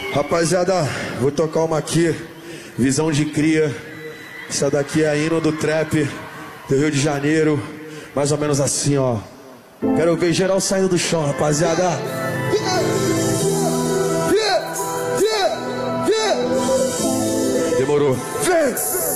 Rapaziada, vou tocar uma aqui, visão de cria. Essa daqui é a hino do trap do Rio de Janeiro, mais ou menos assim, ó. Quero ver geral saindo do chão, rapaziada. Demorou. Vem!